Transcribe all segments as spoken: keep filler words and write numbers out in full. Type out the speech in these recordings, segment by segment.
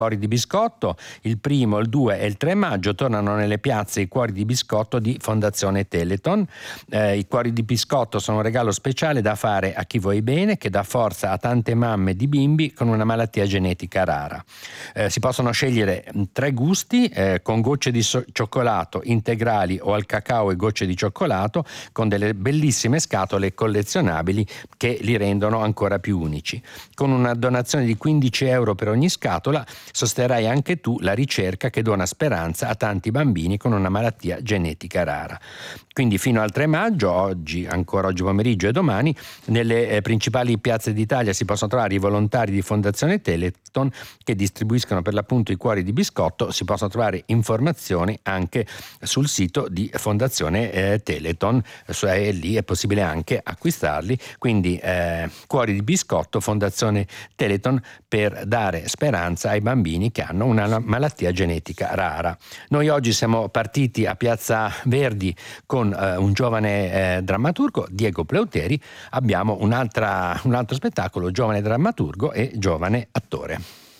Cuori di biscotto, il primo, il due e il tre maggio tornano nelle piazze i cuori di biscotto di Fondazione Telethon. Eh, I cuori di biscotto sono un regalo speciale da fare a chi vuoi bene, che dà forza a tante mamme di bimbi con una malattia genetica rara. Eh, si possono scegliere tre gusti, eh, con gocce di so- cioccolato integrali o al cacao e gocce di cioccolato, con delle bellissime scatole collezionabili che li rendono ancora più unici. Con una donazione di quindici euro per ogni scatola sosterrai anche tu la ricerca che dona speranza a tanti bambini con una malattia genetica rara. Quindi fino al tre maggio, oggi, ancora oggi pomeriggio e domani, nelle eh, principali piazze d'Italia si possono trovare i volontari di Fondazione Telethon che distribuiscono per l'appunto i cuori di biscotto. Si possono trovare informazioni anche sul sito di Fondazione eh, Telethon, e lì è possibile anche acquistarli. Quindi eh, cuori di biscotto, Fondazione Telethon, per dare speranza ai bambini che hanno una malattia genetica rara. Noi oggi siamo partiti a Piazza Verdi con eh, un giovane eh, drammaturgo, Diego Pleuteri. Abbiamo un'altra, un altro spettacolo, giovane drammaturgo e giovane attore.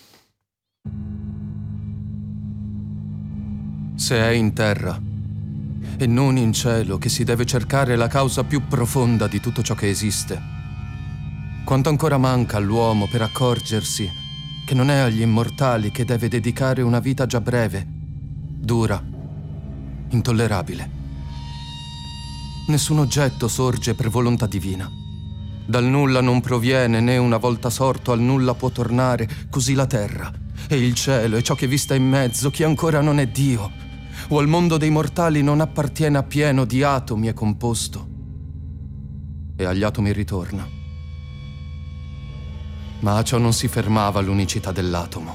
Se è in terra e non in cielo che si deve cercare la causa più profonda di tutto ciò che esiste, quanto ancora manca all'uomo per accorgersi che non è agli immortali che deve dedicare una vita già breve, dura, intollerabile. Nessun oggetto sorge per volontà divina. Dal nulla non proviene, né una volta sorto al nulla può tornare, così la terra e il cielo e ciò che vi sta in mezzo, chi ancora non è Dio, o al mondo dei mortali non appartiene appieno di atomi è composto, e agli atomi ritorna. Ma a ciò non si fermava l'unicità dell'atomo.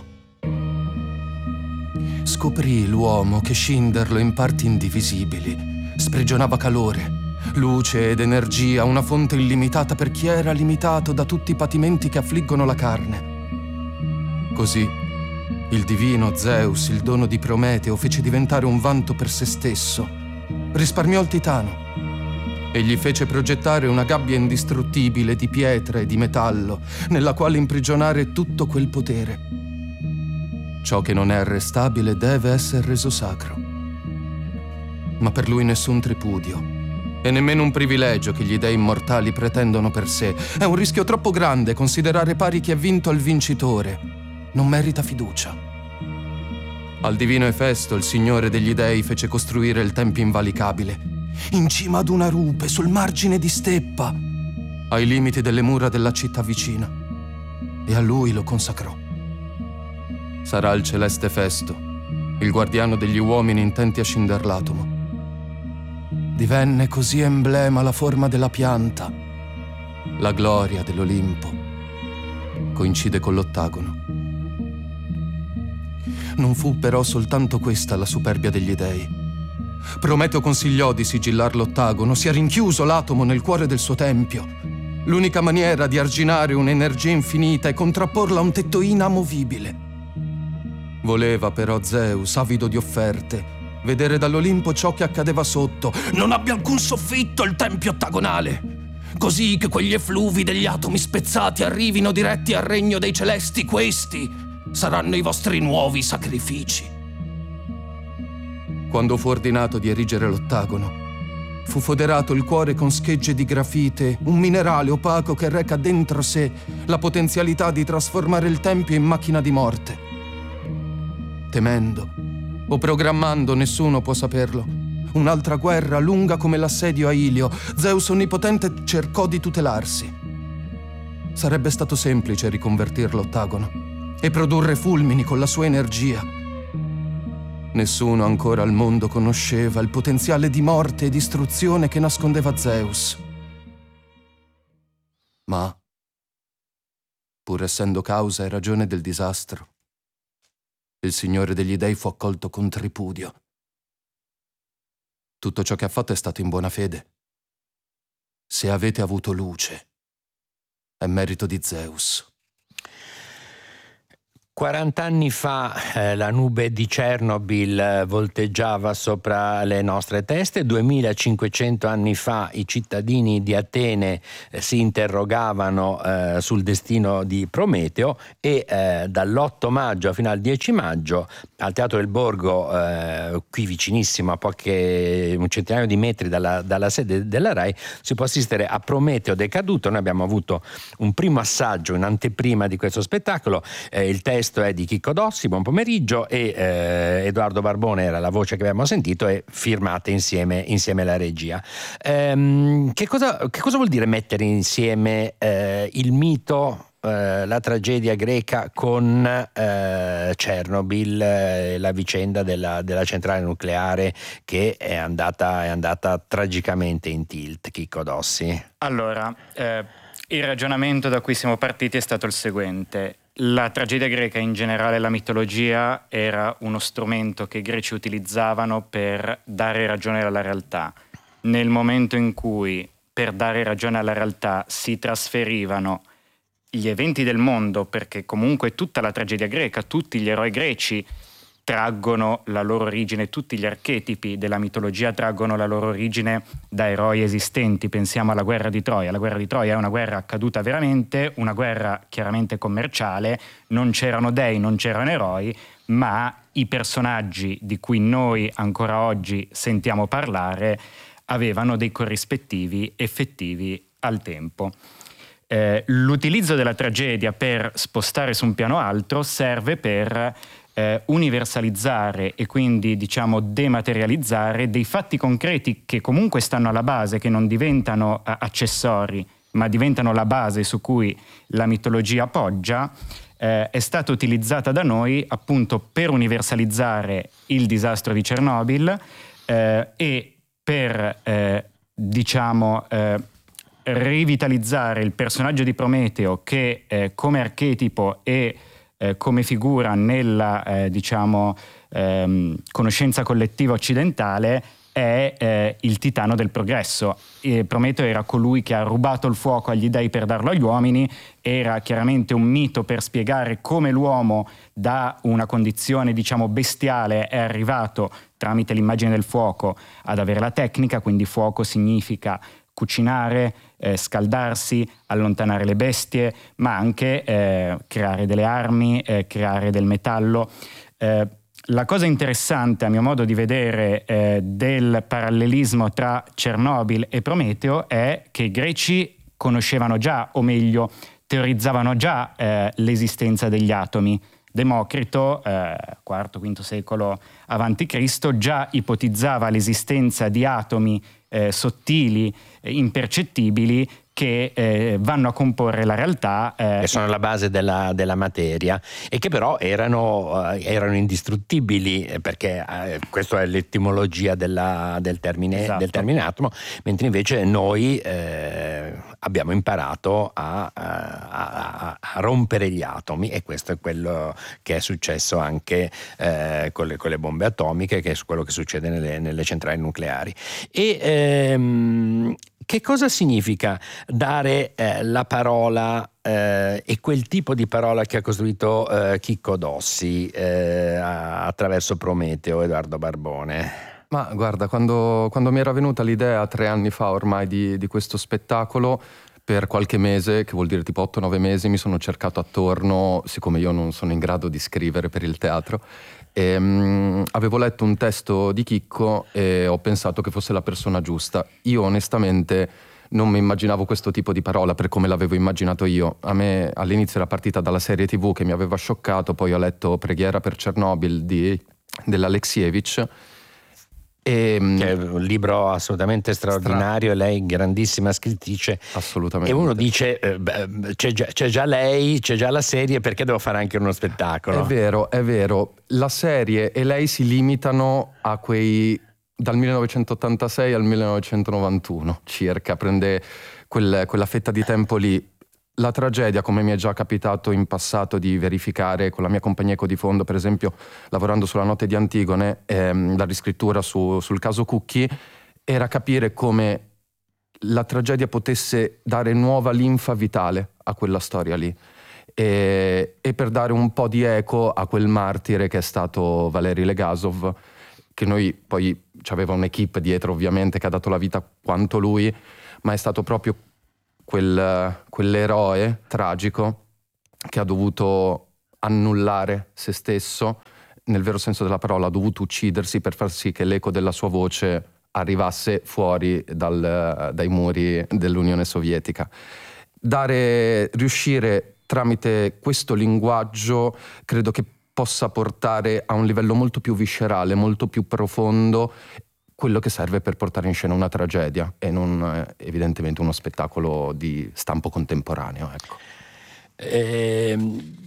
Scoprì l'uomo che scinderlo in parti indivisibili sprigionava calore, luce ed energia, una fonte illimitata per chi era limitato da tutti i patimenti che affliggono la carne. Così il divino Zeus, il dono di Prometeo, fece diventare un vanto per se stesso. Risparmiò il titano e gli fece progettare una gabbia indistruttibile di pietra e di metallo, nella quale imprigionare tutto quel potere. Ciò che non è arrestabile deve essere reso sacro. Ma per lui nessun tripudio e nemmeno un privilegio che gli dei immortali pretendono per sé. È un rischio troppo grande considerare pari chi ha vinto al vincitore. Non merita fiducia. Al divino Efesto, il signore degli dei, fece costruire il tempio invalicabile, in cima ad una rupe, sul margine di steppa, ai limiti delle mura della città vicina, e a lui lo consacrò. Sarà il celeste Festo, il guardiano degli uomini intenti a scinder l'atomo. Divenne così emblema la forma della pianta, la gloria dell'Olimpo. Coincide con l'ottagono. Non fu però soltanto questa la superbia degli dei. Prometeo consigliò di sigillar l'ottagono, si è rinchiuso l'atomo nel cuore del suo tempio. L'unica maniera di arginare un'energia infinita è contrapporla a un tetto inamovibile. Voleva però Zeus, avido di offerte, vedere dall'Olimpo ciò che accadeva sotto. Non abbia alcun soffitto il tempio ottagonale, così che quegli effluvi degli atomi spezzati arrivino diretti al regno dei celesti. Questi saranno i vostri nuovi sacrifici. Quando fu ordinato di erigere l'ottagono, fu foderato il cuore con schegge di grafite, un minerale opaco che reca dentro sé la potenzialità di trasformare il tempio in macchina di morte. Temendo o programmando, nessuno può saperlo, un'altra guerra lunga come l'assedio a Ilio, Zeus onnipotente cercò di tutelarsi. Sarebbe stato semplice riconvertir l'ottagono e produrre fulmini con la sua energia. Nessuno ancora al mondo conosceva il potenziale di morte e distruzione che nascondeva Zeus. Ma, pur essendo causa e ragione del disastro, il Signore degli Dei fu accolto con tripudio. Tutto ciò che ha fatto è stato in buona fede. Se avete avuto luce, è merito di Zeus. quaranta anni fa eh, la nube di Chernobyl eh, volteggiava sopra le nostre teste, duemilacinquecento anni fa i cittadini di Atene eh, si interrogavano eh, sul destino di Prometeo e eh, dall'otto maggio fino al dieci maggio al Teatro del Borgo, eh, qui vicinissimo a poche, un centinaio di metri dalla, dalla sede della RAI, si può assistere a Prometeo decaduto. Noi abbiamo avuto un primo assaggio, un'anteprima di questo spettacolo, eh, il testo è di Chicco Dossi, buon pomeriggio, e eh, Edoardo Barbone era la voce che abbiamo sentito e firmate insieme, insieme alla regia. Ehm, che, cosa, che cosa vuol dire mettere insieme eh, il mito, eh, la tragedia greca con eh, Chernobyl, eh, la vicenda della, della centrale nucleare che è andata, è andata tragicamente in tilt, Chicco Dossi? Allora, eh, il ragionamento da cui siamo partiti è stato il seguente. La tragedia greca, in generale la mitologia, era uno strumento che i greci utilizzavano per dare ragione alla realtà. Nel momento in cui, per dare ragione alla realtà, si trasferivano gli eventi del mondo, perché comunque tutta la tragedia greca, tutti gli eroi greci traggono la loro origine, tutti gli archetipi della mitologia traggono la loro origine da eroi esistenti. Pensiamo alla guerra di Troia. La guerra di Troia è una guerra accaduta veramente, una guerra chiaramente commerciale, non c'erano dei, non c'erano eroi, ma i personaggi di cui noi ancora oggi sentiamo parlare avevano dei corrispettivi effettivi al tempo. Eh, l'utilizzo della tragedia per spostare su un piano altro serve per Eh, universalizzare e quindi diciamo dematerializzare dei fatti concreti che comunque stanno alla base, che non diventano eh, accessori ma diventano la base su cui la mitologia poggia. Eh, è stata utilizzata da noi appunto per universalizzare il disastro di Chernobyl eh, e per eh, diciamo eh, rivitalizzare il personaggio di Prometeo che eh, come archetipo e Eh, come figura nella eh, diciamo ehm, conoscenza collettiva occidentale è eh, il titano del progresso. E Prometeo era colui che ha rubato il fuoco agli dei per darlo agli uomini, era chiaramente un mito per spiegare come l'uomo da una condizione diciamo bestiale è arrivato tramite l'immagine del fuoco ad avere la tecnica, quindi fuoco significa cucinare, eh, scaldarsi, allontanare le bestie, ma anche eh, creare delle armi, eh, creare del metallo. Eh, la cosa interessante, a mio modo di vedere, eh, del parallelismo tra Chernobyl e Prometeo è che i greci conoscevano già, o meglio, teorizzavano già eh, l'esistenza degli atomi. Democrito, eh, quarto quinto secolo avanti Cristo, già ipotizzava l'esistenza di atomi eh, sottili, eh, impercettibili, che eh, vanno a comporre la realtà. Eh, che sono la base della, della materia e che però erano, eh, erano indistruttibili, perché eh, questa è l'etimologia della, del, termine, esatto. del termine atomo, mentre invece noi eh, abbiamo imparato a, a, a, a rompere gli atomi, e questo è quello che è successo anche eh, con, le, con le bombe atomiche, che è quello che succede nelle, nelle centrali nucleari. E ehm, che cosa significa dare eh, la parola eh, e quel tipo di parola che ha costruito eh, Chicco Dossi eh, attraverso Prometeo, Edoardo Barbone? Ma guarda, quando, quando mi era venuta l'idea tre anni fa ormai di, di questo spettacolo, per qualche mese, che vuol dire tipo otto nove mesi, mi sono cercato attorno, siccome io non sono in grado di scrivere per il teatro, e, um, avevo letto un testo di Chicco e ho pensato che fosse la persona giusta. Io onestamente non mi immaginavo questo tipo di parola per come l'avevo immaginato io. A me all'inizio era partita dalla serie tivù che mi aveva scioccato, poi ho letto Preghiera per Chernobyl di, dell'Alexievich. E, che è un libro assolutamente straordinario, stra... lei grandissima scrittrice, assolutamente, e uno dice eh, beh, c'è, già, c'è già lei, c'è già la serie, perché devo fare anche uno spettacolo? È vero, è vero, la serie e lei si limitano a quei dal millenovecentottantasei al millenovecentonovantuno circa, prende quel, quella fetta di tempo lì. La tragedia, come mi è già capitato in passato di verificare con la mia compagnia Eco di Fondo, per esempio lavorando sulla Notte di Antigone, ehm, la riscrittura su, sul caso Cucchi, era capire come la tragedia potesse dare nuova linfa vitale a quella storia lì. e, e per dare un po' di eco a quel martire che è stato Valeri Legasov, che noi poi c'aveva un'equipe dietro ovviamente che ha dato la vita quanto lui, ma è stato proprio quel, quell'eroe tragico che ha dovuto annullare se stesso, nel vero senso della parola, ha dovuto uccidersi per far sì che l'eco della sua voce arrivasse fuori dal, dai muri dell'Unione Sovietica. Dare, riuscire tramite questo linguaggio, credo che possa portare a un livello molto più viscerale, molto più profondo, quello che serve per portare in scena una tragedia e non eh, evidentemente uno spettacolo di stampo contemporaneo, ecco. Eh,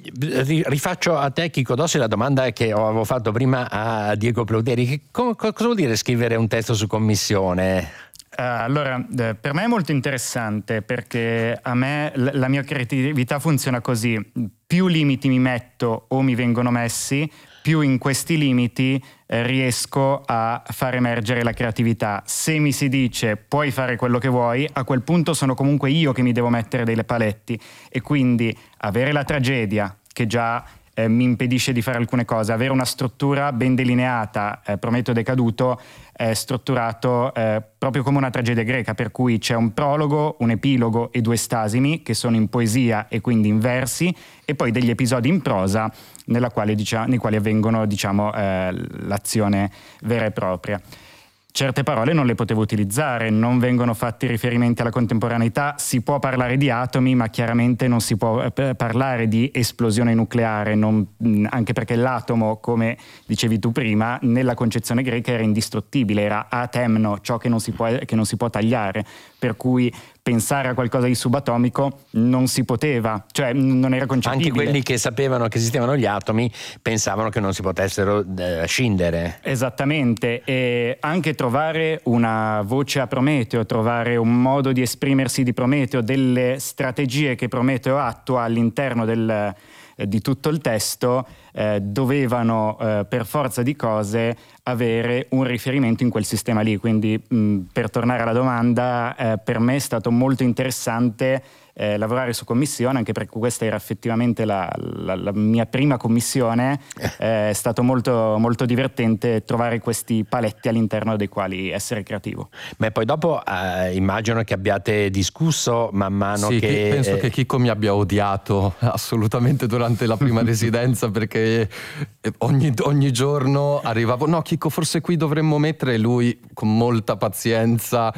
rifaccio a te, Chico Dossi, la domanda che avevo fatto prima a Diego Pleuteri. Che, co- cosa vuol dire scrivere un testo su commissione? Uh, allora, eh, per me è molto interessante, perché a me l- la mia creatività funziona così: più limiti mi metto o mi vengono messi, più in questi limiti eh, riesco a far emergere la creatività. Se mi si dice puoi fare quello che vuoi, a quel punto sono comunque io che mi devo mettere dei paletti, e quindi avere la tragedia che già eh, mi impedisce di fare alcune cose, avere una struttura ben delineata, eh, Prometeo decaduto è strutturato eh, proprio come una tragedia greca, per cui c'è un prologo, un epilogo e due stasimi che sono in poesia e quindi in versi, e poi degli episodi in prosa nella quale, diciamo, nei quali avvengono, diciamo, eh, l'azione vera e propria. Certe parole non le potevo utilizzare, non vengono fatti riferimenti alla contemporaneità. Si può parlare di atomi, ma chiaramente non si può eh, parlare di esplosione nucleare, non, anche perché l'atomo, come dicevi tu prima, nella concezione greca era indistruttibile, era atemno, ciò che non si può, che non si può tagliare, per cui pensare a qualcosa di subatomico non si poteva, cioè non era concepibile. Anche quelli che sapevano che esistevano gli atomi pensavano che non si potessero eh, scindere. Esattamente, e anche trovare una voce a Prometeo, trovare un modo di esprimersi di Prometeo, delle strategie che Prometeo attua all'interno del, eh, di tutto il testo, eh, dovevano eh, per forza di cose avere un riferimento in quel sistema lì. Quindi mh, per tornare alla domanda, eh, per me è stato molto interessante eh, lavorare su commissione, anche perché questa era effettivamente la, la, la mia prima commissione. Eh, è stato molto, molto divertente trovare questi paletti all'interno dei quali essere creativo. Beh, poi dopo eh, immagino che abbiate discusso man mano sì, che... penso eh... che Chico mi abbia odiato assolutamente durante la prima residenza, perché ogni, ogni giorno arrivavo, no Chico, forse qui dovremmo mettere, lui con molta pazienza,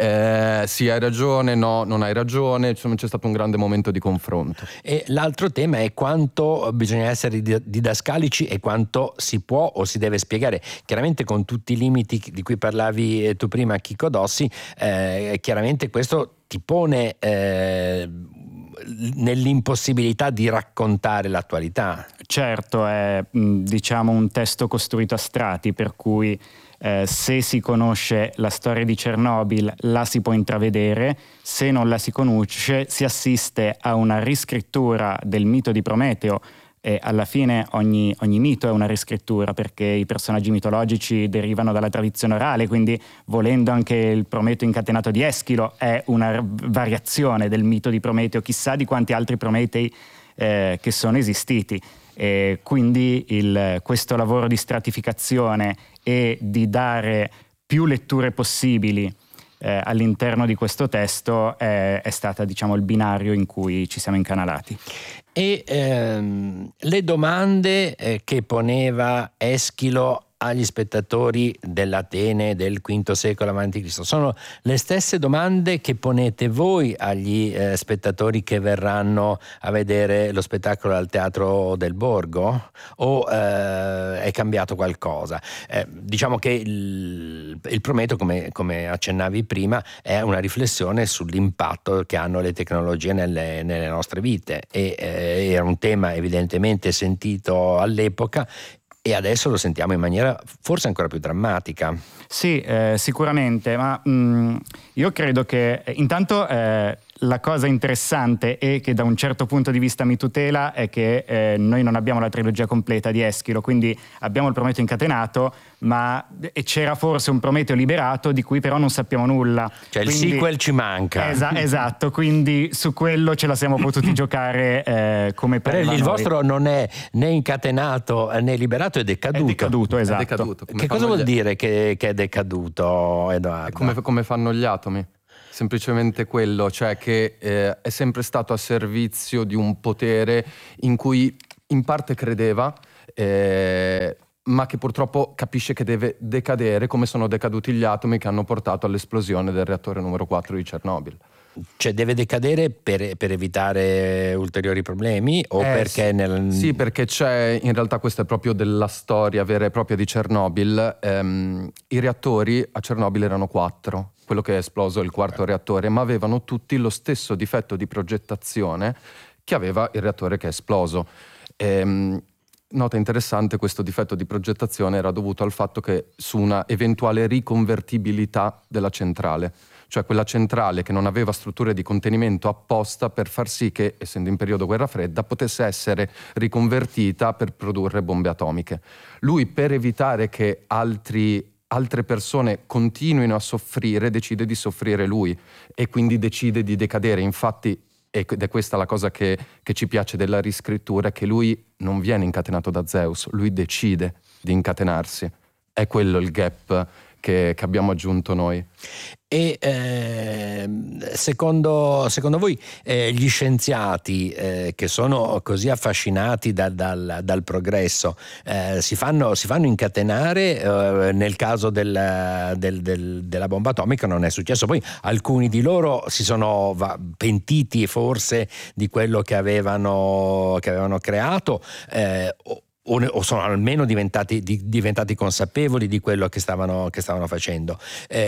eh, sì hai ragione, no non hai ragione, insomma c'è stato un grande momento di confronto. E l'altro tema è quanto bisogna essere didascalici e quanto si può o si deve spiegare. Chiaramente con tutti i limiti di cui parlavi tu prima, Chico Dossi, eh, chiaramente questo ti pone eh, nell'impossibilità di raccontare l'attualità. Certo, è diciamo un testo costruito a strati, per cui eh, se si conosce la storia di Chernobyl la si può intravedere, se non la si conosce si assiste a una riscrittura del mito di Prometeo. E alla fine ogni, ogni mito è una riscrittura, perché i personaggi mitologici derivano dalla tradizione orale, quindi volendo anche il Prometeo incatenato di Eschilo è una variazione del mito di Prometeo, chissà di quanti altri Prometei eh, che sono esistiti. E quindi il, questo lavoro di stratificazione e di dare più letture possibili eh, all'interno di questo testo è, è stata, diciamo, il binario in cui ci siamo incanalati. E ehm, le domande eh, che poneva Eschilo agli spettatori dell'Atene del quinto secolo avanti Cristo sono le stesse domande che ponete voi agli eh, spettatori che verranno a vedere lo spettacolo al Teatro del Borgo, o eh, è cambiato qualcosa? Eh, diciamo che il, il Prometeo, come, come accennavi prima, è una riflessione sull'impatto che hanno le tecnologie nelle, nelle nostre vite, e eh, era un tema evidentemente sentito all'epoca, e adesso lo sentiamo in maniera forse ancora più drammatica. Sì, eh, sicuramente, ma mh, io credo che intanto eh, la cosa interessante e che da un certo punto di vista mi tutela è che eh, noi non abbiamo la trilogia completa di Eschilo, quindi abbiamo il Prometeo incatenato, ma e c'era forse un Prometeo liberato di cui però non sappiamo nulla. Cioè quindi, il sequel ci manca. Esa- esatto, quindi su quello ce la siamo potuti giocare eh, come per il noi. vostro non è né incatenato né liberato, è decaduto. È decaduto, esatto. È decaduto. Che cosa vuol gli... dire che, che è decaduto, Edoardo? È come, come fanno gli atomi. Semplicemente quello, cioè che eh, è sempre stato a servizio di un potere in cui in parte credeva, eh, ma che purtroppo capisce che deve decadere, come sono decaduti gli atomi che hanno portato all'esplosione del reattore numero quattro di Chernobyl. Cioè deve decadere per, per evitare ulteriori problemi o eh, perché nel... Sì, perché c'è, in realtà questa è proprio della storia vera e propria di Chernobyl. Ehm, i reattori a Chernobyl erano quattro, quello che è esploso è il quarto reattore, ma avevano tutti lo stesso difetto di progettazione che aveva il reattore che è esploso. Ehm, nota interessante, questo difetto di progettazione era dovuto al fatto che su una eventuale riconvertibilità della centrale, cioè quella centrale che non aveva strutture di contenimento apposta per far sì che, essendo in periodo guerra fredda, potesse essere riconvertita per produrre bombe atomiche. Lui, per evitare che altri, altre persone continuino a soffrire, decide di soffrire lui e quindi decide di decadere. Infatti, ed è questa la cosa che, che ci piace della riscrittura, che lui non viene incatenato da Zeus, lui decide di incatenarsi. È quello il gap che, che abbiamo aggiunto noi. E eh, secondo, secondo voi eh, gli scienziati eh, che sono così affascinati da, dal, dal progresso eh, si, fanno, si fanno incatenare? Eh, nel caso del, del, del, della bomba atomica non è successo, poi alcuni di loro si sono va, pentiti forse di quello che avevano, che avevano creato, eh, o sono almeno diventati, diventati consapevoli di quello che stavano, che stavano facendo.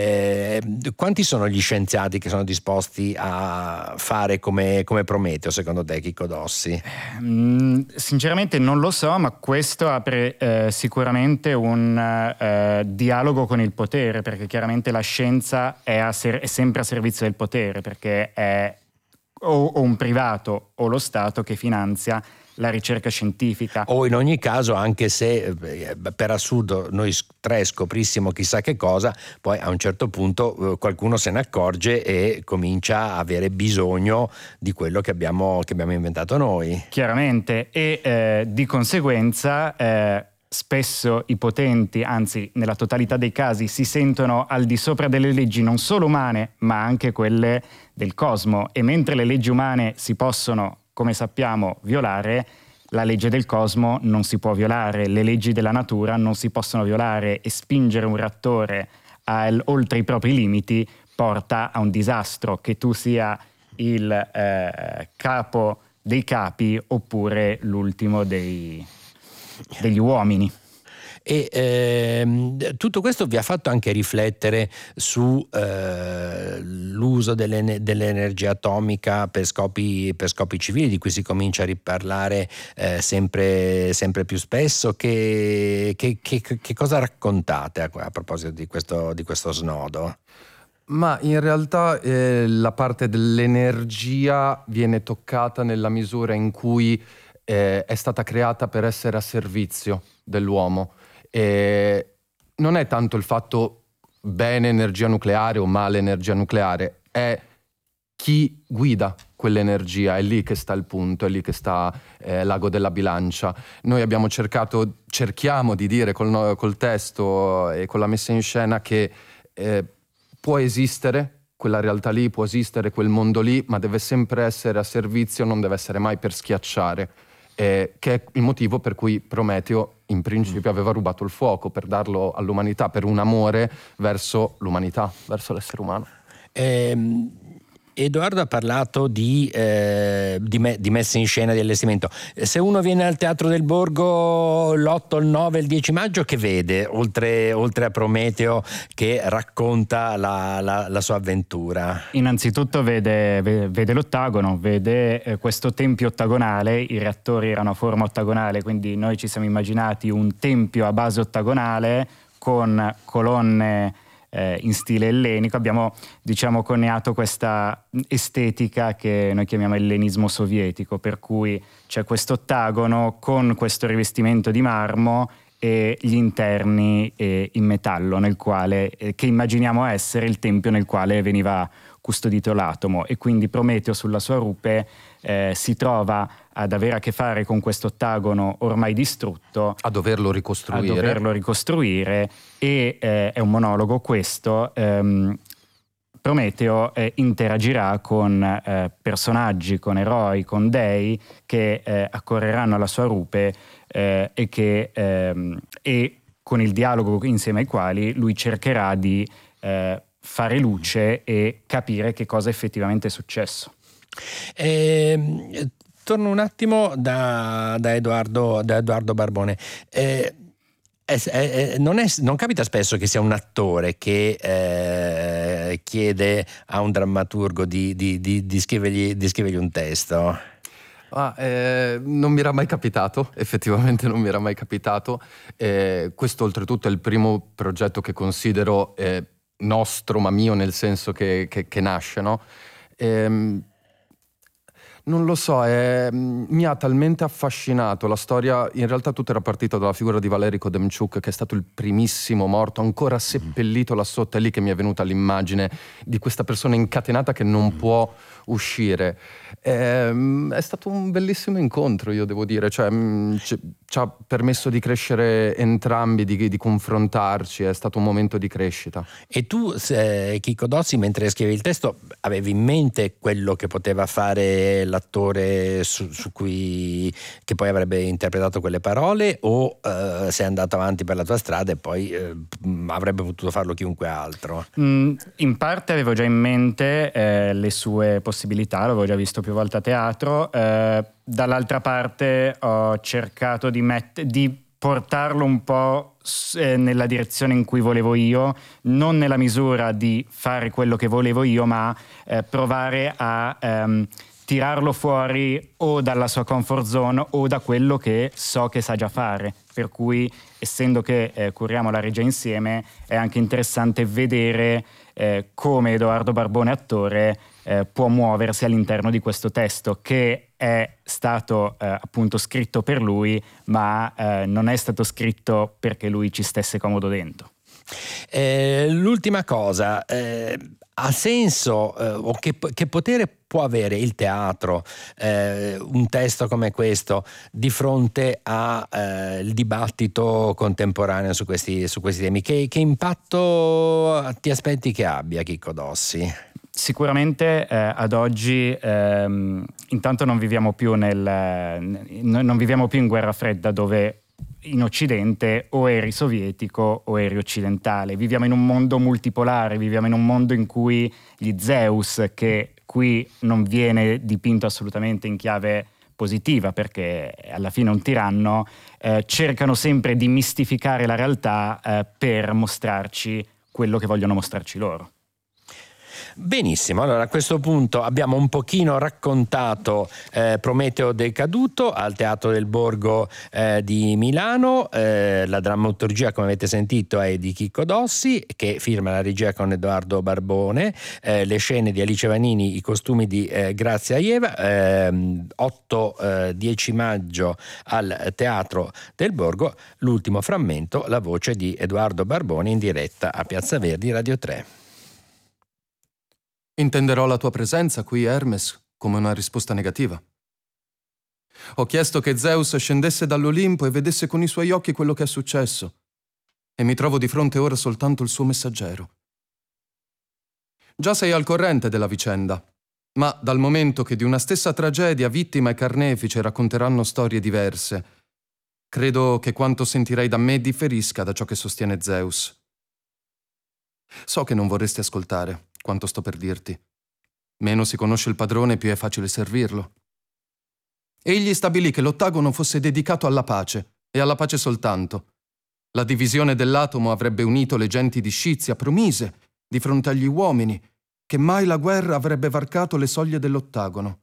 Eh, quanti sono gli scienziati che sono disposti a fare come, come Prometeo, secondo te, Chicco Dossi? Mm, sinceramente non lo so, ma questo apre eh, sicuramente un eh, dialogo con il potere, perché chiaramente la scienza è, a ser- è sempre a servizio del potere, perché è o, o un privato o lo Stato che finanzia la ricerca scientifica. O in ogni caso, anche se per assurdo noi tre scoprissimo chissà che cosa, poi a un certo punto qualcuno se ne accorge e comincia a avere bisogno di quello che abbiamo, che abbiamo inventato noi. Chiaramente, e eh, di conseguenza eh, spesso i potenti, anzi nella totalità dei casi, si sentono al di sopra delle leggi non solo umane, ma anche quelle del cosmo, e mentre le leggi umane si possono, come sappiamo, violare, la legge del cosmo non si può violare, le leggi della natura non si possono violare, e spingere un reattore al, oltre i propri limiti porta a un disastro, che tu sia il eh, capo dei capi oppure l'ultimo dei, degli uomini. E ehm, tutto questo vi ha fatto anche riflettere su eh, l'uso delle, dell'energia atomica per scopi, per scopi civili, di cui si comincia a riparlare eh, sempre, sempre più spesso. Che, che, che, che cosa raccontate a, a proposito di questo, di questo snodo? Ma in realtà eh, la parte dell'energia viene toccata nella misura in cui eh, è stata creata per essere a servizio dell'uomo. E non è tanto il fatto bene energia nucleare o male energia nucleare, è chi guida quell'energia, è lì che sta il punto, è lì che sta eh, l'ago della bilancia. Noi abbiamo cercato, cerchiamo di dire col, col testo e con la messa in scena che eh, può esistere quella realtà lì, può esistere quel mondo lì, ma deve sempre essere a servizio, non deve essere mai per schiacciare. Eh, che è il motivo per cui Prometeo in principio aveva rubato il fuoco, per darlo all'umanità, per un amore verso l'umanità, verso l'essere umano. Ehm, Edoardo ha parlato di, eh, di, me, di messa in scena, di allestimento. Se uno viene al Teatro del Borgo l'otto, il nove, il dieci maggio, che vede, oltre, oltre a Prometeo che racconta la, la, la sua avventura? Innanzitutto vede, vede l'ottagono, vede eh, questo tempio ottagonale. I reattori erano a forma ottagonale, quindi noi ci siamo immaginati un tempio a base ottagonale con colonne eh, in stile ellenico. Abbiamo, diciamo, coniato questa estetica che noi chiamiamo ellenismo sovietico, per cui c'è questo ottagono con questo rivestimento di marmo e gli interni eh, in metallo, nel quale, eh, che immaginiamo essere il tempio nel quale veniva custodito l'atomo, e quindi Prometeo sulla sua rupe eh, si trova ad avere a che fare con questo ottagono ormai distrutto, a doverlo ricostruire, a doverlo ricostruire e eh, è un monologo questo. ehm, Prometeo eh, interagirà con eh, personaggi, con eroi, con dei che eh, accorreranno alla sua rupe eh, e, che, ehm, e con il dialogo insieme ai quali lui cercherà di eh, fare luce e capire che cosa effettivamente è successo. Eh, torno un attimo da, da, Edoardo, da Edoardo Barbone. Eh, Eh, eh, non, è, non capita spesso che sia un attore che eh, chiede a un drammaturgo di, di, di, di, scrivergli, di scrivergli un testo? Ah, eh, non mi era mai capitato, effettivamente non mi era mai capitato. Eh, questo oltretutto è il primo progetto che considero eh, nostro, ma mio, nel senso che, che, che nasce, no? Ehm, Non lo so, è, mi ha talmente affascinato la storia. In realtà tutto era partito dalla figura di Valery Kodemchuk, che è stato il primissimo morto, ancora seppellito là sotto. È lì che mi è venuta l'immagine di questa persona incatenata che non può uscire. È, è stato un bellissimo incontro, io devo dire, cioè, ci, ci ha permesso di crescere entrambi, di, di confrontarci, è stato un momento di crescita. E tu, eh, Chicco Dossi, mentre scrivevi il testo, avevi in mente quello che poteva fare la l'attore su, su cui che poi avrebbe interpretato quelle parole, o eh, sei andato avanti per la tua strada e poi eh, avrebbe potuto farlo chiunque altro? Mm, in parte avevo già in mente eh, le sue possibilità, l'avevo già visto più volte a teatro. Eh, dall'altra parte ho cercato di, met- di portarlo un po' nella direzione in cui volevo io, non nella misura di fare quello che volevo io, ma eh, provare a ehm, tirarlo fuori o dalla sua comfort zone o da quello che so che sa già fare. Per cui, essendo che eh, curiamo la regia insieme, è anche interessante vedere eh, come Edoardo Barbone attore eh, può muoversi all'interno di questo testo, che è stato eh, appunto scritto per lui, ma eh, non è stato scritto perché lui ci stesse comodo dentro. Eh, l'ultima cosa, eh, ha senso eh, o che, che potere può avere il teatro, eh, un testo come questo, di fronte al eh, dibattito contemporaneo su questi, su questi temi? Che, che impatto ti aspetti che abbia, Chicco Dossi? Sicuramente eh, ad oggi ehm, intanto non viviamo più nel non viviamo più in guerra fredda, dove in Occidente o eri sovietico o eri occidentale. Viviamo in un mondo multipolare, viviamo in un mondo in cui gli Zeus, che qui non viene dipinto assolutamente in chiave positiva perché alla fine è un tiranno, eh, cercano sempre di mistificare la realtà eh, per mostrarci quello che vogliono mostrarci loro. Benissimo, allora a questo punto abbiamo un pochino raccontato eh, Prometeo decaduto al Teatro del Borgo eh, di Milano. Eh, la drammaturgia, come avete sentito, è di Chicco Dossi, che firma la regia con Edoardo Barbone, eh, le scene di Alice Vanini, i costumi di eh, Grazia Ieva. eh, otto dieci maggio al Teatro del Borgo. L'ultimo frammento, la voce di Edoardo Barbone in diretta a Piazza Verdi, Radio tre. Intenderò la tua presenza qui, Hermes, come una risposta negativa. Ho chiesto che Zeus scendesse dall'Olimpo e vedesse con i suoi occhi quello che è successo, e mi trovo di fronte ora soltanto il suo messaggero. Già sei al corrente della vicenda, ma dal momento che di una stessa tragedia vittima e carnefice racconteranno storie diverse, credo che quanto sentirei da me differisca da ciò che sostiene Zeus. So che non vorresti ascoltare quanto sto per dirti. Meno si conosce il padrone, più è facile servirlo. Egli stabilì che l'ottagono fosse dedicato alla pace, e alla pace soltanto. La divisione dell'atomo avrebbe unito le genti di Scizia promise, di fronte agli uomini, che mai la guerra avrebbe varcato le soglie dell'ottagono.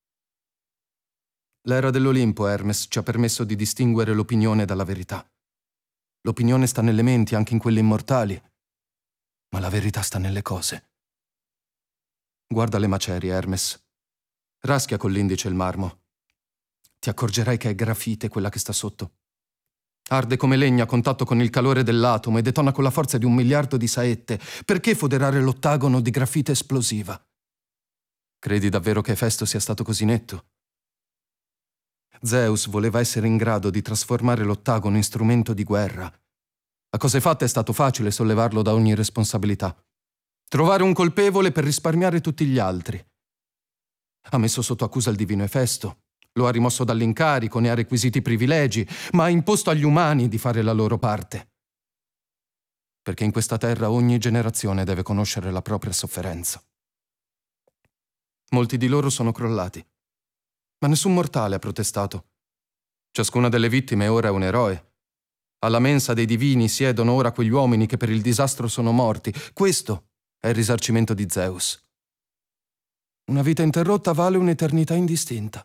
L'era dell'Olimpo, Hermes, ci ha permesso di distinguere l'opinione dalla verità. L'opinione sta nelle menti, anche in quelle immortali. Ma la verità sta nelle cose. Guarda le macerie, Hermes. Raschia con l'indice il marmo. Ti accorgerai che è grafite quella che sta sotto. Arde come legna a contatto con il calore dell'atomo e detona con la forza di un miliardo di saette. Perché foderare l'ottagono di grafite esplosiva? Credi davvero che Efesto sia stato così netto? Zeus voleva essere in grado di trasformare l'ottagono in strumento di guerra. A cose fatte è stato facile sollevarlo da ogni responsabilità. Trovare un colpevole per risparmiare tutti gli altri. Ha messo sotto accusa il divino Efesto, lo ha rimosso dall'incarico, ne ha requisiti privilegi, ma ha imposto agli umani di fare la loro parte. Perché in questa terra ogni generazione deve conoscere la propria sofferenza. Molti di loro sono crollati, ma nessun mortale ha protestato. Ciascuna delle vittime ora è un eroe. Alla mensa dei divini siedono ora quegli uomini che per il disastro sono morti. Questo è il risarcimento di Zeus. Una vita interrotta vale un'eternità indistinta.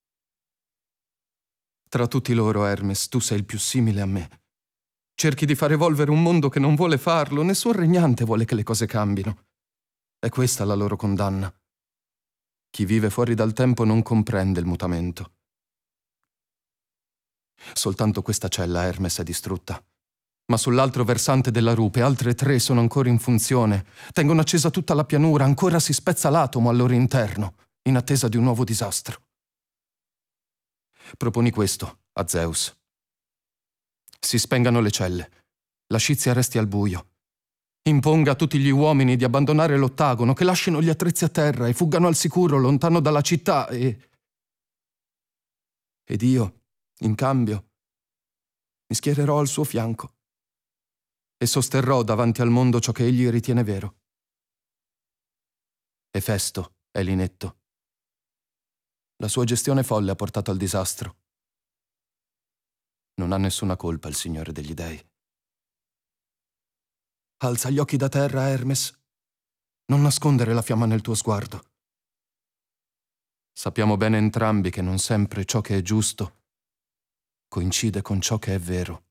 Tra tutti loro, Hermes, tu sei il più simile a me. Cerchi di far evolvere un mondo che non vuole farlo, nessun regnante vuole che le cose cambino. È questa la loro condanna. Chi vive fuori dal tempo non comprende il mutamento. Soltanto questa cella, Hermes, è distrutta. Ma sull'altro versante della rupe altre tre sono ancora in funzione. Tengono accesa tutta la pianura, ancora si spezza l'atomo al loro interno, in attesa di un nuovo disastro. Proponi questo a Zeus. Si spengano le celle, la scizia resti al buio. Imponga a tutti gli uomini di abbandonare l'ottagono, che lasciano gli attrezzi a terra e fuggano al sicuro, lontano dalla città e... Ed io, in cambio, mi schiererò al suo fianco e sosterrò davanti al mondo ciò che egli ritiene vero. Efesto è l'inetto. La sua gestione folle ha portato al disastro. Non ha nessuna colpa il Signore degli Dei. Alza gli occhi da terra, Hermes. Non nascondere la fiamma nel tuo sguardo. Sappiamo bene entrambi che non sempre ciò che è giusto coincide con ciò che è vero.